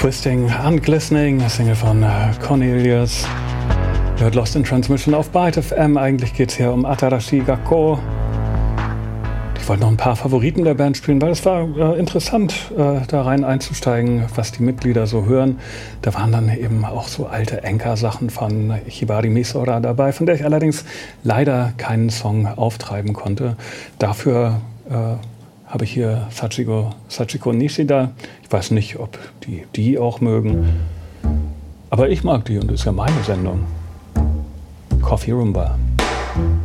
Twisting and Glistening, Single von Cornelius. Ihr hört Lost in Transmission auf Byte FM. Eigentlich geht es hier um Atarashi Gakko. Ich wollte noch ein paar Favoriten der Band spielen, weil es war interessant, da rein einzusteigen, was die Mitglieder so hören. Da waren dann eben auch so alte Enka-Sachen von Hibari Misora dabei, von der ich allerdings leider keinen Song auftreiben konnte. Dafür habe ich hier Sachiko Nishida. Ich weiß nicht, ob die auch mögen. Aber ich mag die und das ist ja meine Sendung. Coffee Rumba.